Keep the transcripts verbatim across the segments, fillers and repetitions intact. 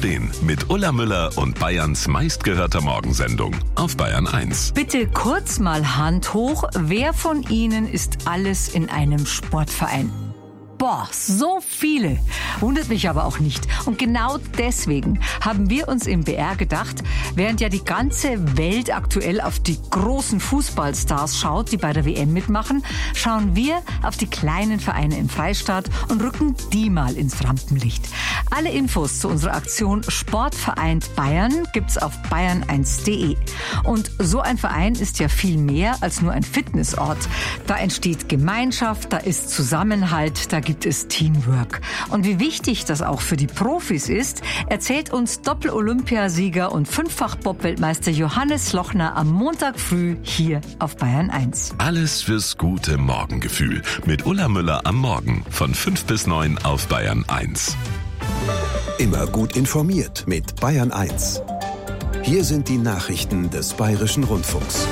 Aufstehen mit Ulla Müller und Bayerns meistgehörter Morgensendung auf Bayern eins. Bitte kurz mal Hand hoch. Wer von Ihnen ist alles in einem Sportverein? Boah, so viele. Wundert mich aber auch nicht. Und genau deswegen haben wir uns im B R gedacht, während ja die ganze Welt aktuell auf die großen Fußballstars schaut, die bei der W M mitmachen, schauen wir auf die kleinen Vereine im Freistaat und rücken die mal ins Rampenlicht. Alle Infos zu unserer Aktion Sportvereint Bayern gibt's auf bayern eins punkt de. Und so ein Verein ist ja viel mehr als nur ein Fitnessort. Da entsteht Gemeinschaft, da ist Zusammenhalt, da gibt es Teamwork. Und wie wichtig das auch für die Profis ist, erzählt uns Doppel-Olympiasieger und Fünffach-Bob-Weltmeister Johannes Lochner am Montag früh hier auf Bayern eins. Alles fürs gute Morgengefühl mit Ulla Müller am Morgen von fünf bis neun auf Bayern eins. Immer gut informiert mit Bayern eins. Hier sind die Nachrichten des Bayerischen Rundfunks.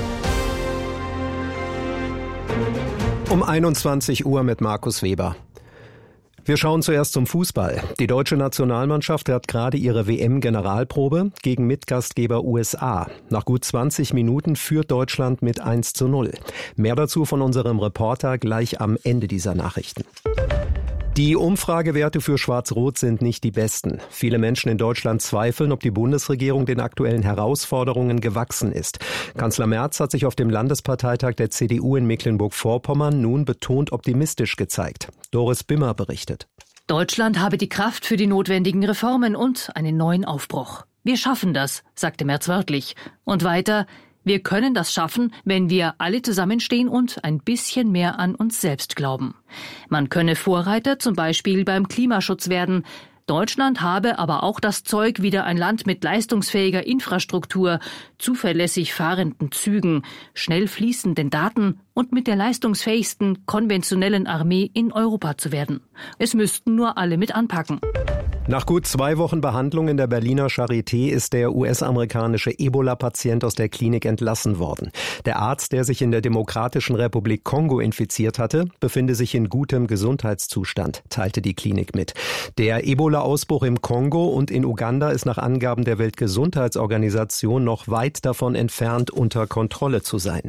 Um einundzwanzig Uhr mit Markus Weber. Wir schauen zuerst zum Fußball. Die deutsche Nationalmannschaft hat gerade ihre W M-Generalprobe gegen Mitgastgeber U S A. Nach gut zwanzig Minuten führt Deutschland mit eins zu null. Mehr dazu von unserem Reporter gleich am Ende dieser Nachrichten. Die Umfragewerte für Schwarz-Rot sind nicht die besten. Viele Menschen in Deutschland zweifeln, ob die Bundesregierung den aktuellen Herausforderungen gewachsen ist. Kanzler Merz hat sich auf dem Landesparteitag der C D U in Mecklenburg-Vorpommern nun betont optimistisch gezeigt. Doris Bimmer berichtet. Deutschland habe die Kraft für die notwendigen Reformen und einen neuen Aufbruch. Wir schaffen das, sagte Merz wörtlich. Und weiter: Wir können das schaffen, wenn wir alle zusammenstehen und ein bisschen mehr an uns selbst glauben. Man könne Vorreiter zum Beispiel beim Klimaschutz werden. Deutschland habe aber auch das Zeug, wieder ein Land mit leistungsfähiger Infrastruktur, zuverlässig fahrenden Zügen, schnell fließenden Daten und mit der leistungsfähigsten konventionellen Armee in Europa zu werden. Es müssten nur alle mit anpacken. Nach gut zwei Wochen Behandlung in der Berliner Charité ist der U S-amerikanische Ebola-Patient aus der Klinik entlassen worden. Der Arzt, der sich in der Demokratischen Republik Kongo infiziert hatte, befinde sich in gutem Gesundheitszustand, teilte die Klinik mit. Der Ebola-Ausbruch im Kongo und in Uganda ist nach Angaben der Weltgesundheitsorganisation noch weit davon entfernt, unter Kontrolle zu sein.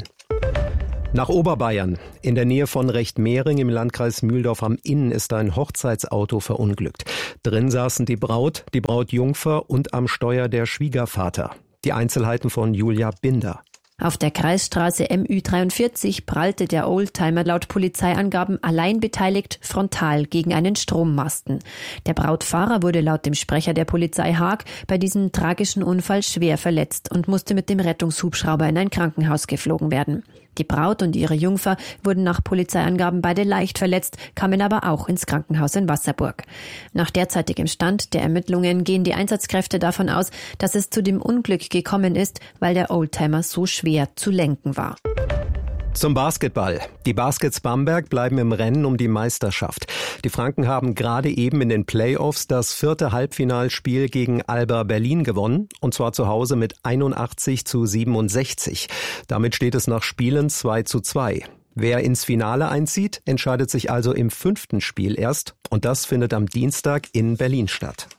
Nach Oberbayern. In der Nähe von Rechtmehring im Landkreis Mühldorf am Inn ist ein Hochzeitsauto verunglückt. Drin saßen die Braut, die Brautjungfer und am Steuer der Schwiegervater. Die Einzelheiten von Julia Binder. Auf der Kreisstraße M Ü dreiundvierzig prallte der Oldtimer laut Polizeiangaben allein beteiligt frontal gegen einen Strommasten. Der Brautfahrer wurde laut dem Sprecher der Polizei Haag bei diesem tragischen Unfall schwer verletzt und musste mit dem Rettungshubschrauber in ein Krankenhaus geflogen werden. Die Braut und ihre Jungfer wurden nach Polizeiangaben beide leicht verletzt, kamen aber auch ins Krankenhaus in Wasserburg. Nach derzeitigem Stand der Ermittlungen gehen die Einsatzkräfte davon aus, dass es zu dem Unglück gekommen ist, weil der Oldtimer so schwer zu lenken war. Zum Basketball. Die Baskets Bamberg bleiben im Rennen um die Meisterschaft. Die Franken haben gerade eben in den Playoffs das vierte Halbfinalspiel gegen Alba Berlin gewonnen, und zwar zu Hause mit einundachtzig zu siebenundsechzig. Damit steht es nach Spielen zwei zu zwei. Wer ins Finale einzieht, entscheidet sich also im fünften Spiel erst, und das findet am Dienstag in Berlin statt.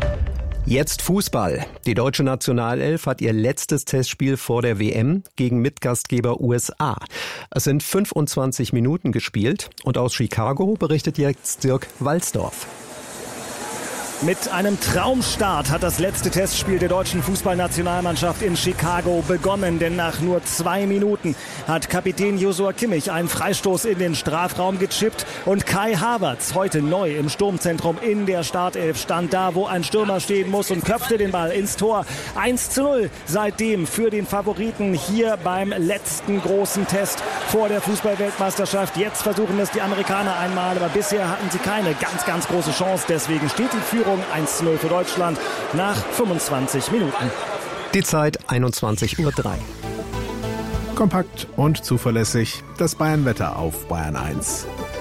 Jetzt Fußball. Die deutsche Nationalelf hat ihr letztes Testspiel vor der W M gegen Mitgastgeber U S A. Es sind fünfundzwanzig Minuten gespielt, und aus Chicago berichtet jetzt Dirk Walsdorf. Mit einem Traumstart hat das letzte Testspiel der deutschen Fußballnationalmannschaft in Chicago begonnen, denn nach nur zwei Minuten hat Kapitän Joshua Kimmich einen Freistoß in den Strafraum gechippt und Kai Havertz, heute neu im Sturmzentrum in der Startelf, stand da, wo ein Stürmer stehen muss, und köpfte den Ball ins Tor. eins zu null seitdem für den Favoriten hier beim letzten großen Test vor der Fußballweltmeisterschaft. Jetzt versuchen es die Amerikaner einmal, aber bisher hatten sie keine ganz, ganz große Chance. Deswegen steht die Führung eins zu null für Deutschland nach fünfundzwanzig Minuten. Die Zeit einundzwanzig Uhr drei. Kompakt und zuverlässig das Bayern-Wetter auf Bayern eins.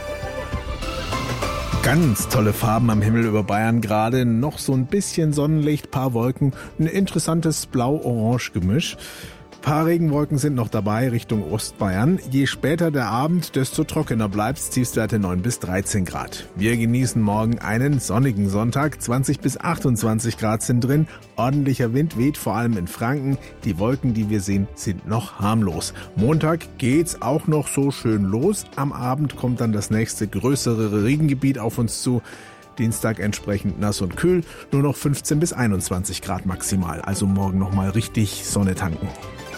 Ganz tolle Farben am Himmel über Bayern gerade. Noch so ein bisschen Sonnenlicht, paar Wolken, ein interessantes Blau-Orange-Gemisch. Paar Regenwolken sind noch dabei Richtung Ostbayern. Je später der Abend, desto trockener bleibt's. Tiefstwerte neun bis dreizehn Grad. Wir genießen morgen einen sonnigen Sonntag. zwanzig bis achtundzwanzig Grad sind drin. Ordentlicher Wind weht vor allem in Franken. Die Wolken, die wir sehen, sind noch harmlos. Montag geht's auch noch so schön los. Am Abend kommt dann das nächste größere Regengebiet auf uns zu. Dienstag entsprechend nass und kühl. Nur noch fünfzehn bis einundzwanzig Grad maximal. Also morgen nochmal richtig Sonne tanken.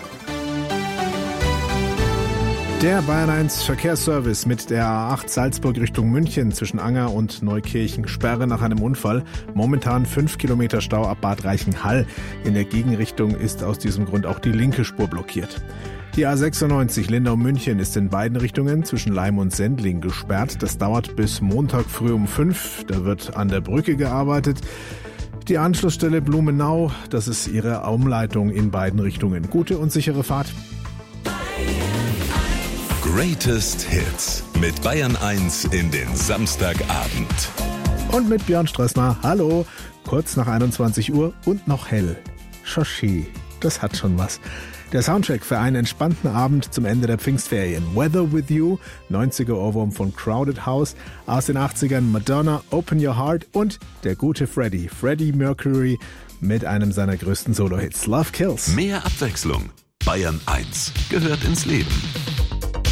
Der Bayern eins Verkehrsservice mit der A acht Salzburg Richtung München zwischen Anger und Neukirchen Sperre nach einem Unfall. Momentan fünf Kilometer Stau ab Bad Reichenhall. In der Gegenrichtung ist aus diesem Grund auch die linke Spur blockiert. Die A sechsundneunzig Lindau-München ist in beiden Richtungen zwischen Leim und Sendling gesperrt. Das dauert bis Montag früh um fünf. Da wird an der Brücke gearbeitet. Die Anschlussstelle Blumenau, das ist ihre Umleitung in beiden Richtungen. Gute und sichere Fahrt. Greatest Hits mit Bayern eins in den Samstagabend. Und mit Björn Strössner. Hallo. Kurz nach einundzwanzig Uhr und noch hell. Shoshi, das hat schon was. Der Soundtrack für einen entspannten Abend zum Ende der Pfingstferien. Weather With You, neunziger Ohrwurm von Crowded House, aus den achtzigern Madonna, Open Your Heart und der gute Freddie, Freddie Mercury mit einem seiner größten Solo-Hits, Love Kills. Mehr Abwechslung. Bayern eins gehört ins Leben.